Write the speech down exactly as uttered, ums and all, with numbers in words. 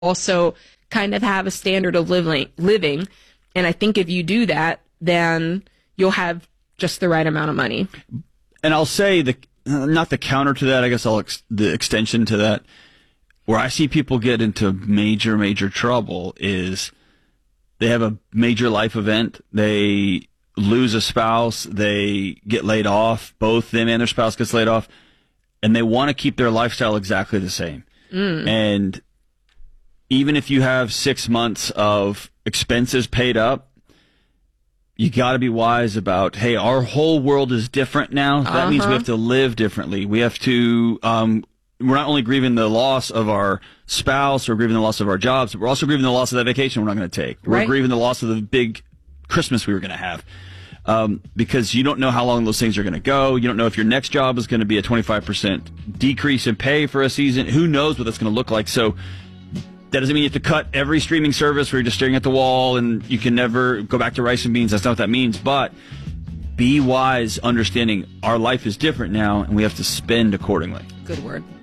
also kind of have a standard of living, living. And I think if you do that, then you'll have just the right amount of money. And I'll say the not the counter to that, I guess I'll ex- the extension to that, where I see people get into major, major trouble is they have a major life event, they lose a spouse, they get laid off, both them and their spouse gets laid off, and they want to keep their lifestyle exactly the same. Mm. And even if you have six months of expenses paid up, you got to be wise about, hey, our whole world is different now. That uh-huh. means we have to live differently. We have to, um, we're not only grieving the loss of our spouse or grieving the loss of our jobs, but we're also grieving the loss of that vacation we're not going to take. We're right. grieving the loss of the big Christmas we were going to have. Um, because you don't know how long those things are going to go. You don't know if your next job is going to be a twenty-five percent decrease in pay for a season. Who knows what that's going to look like? So that doesn't mean you have to cut every streaming service where you're just staring at the wall and you can never go back to rice and beans. That's not what that means. But be wise, understanding our life is different now and we have to spend accordingly. Good word.